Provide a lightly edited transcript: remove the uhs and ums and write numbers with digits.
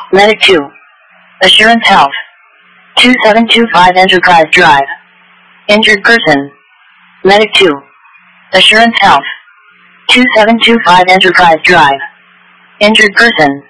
Medic 2. Assurance Health. 2725 Enterprise Drive. Injured person. Medic 2. Assurance Health. 2725 Enterprise Drive. Injured person.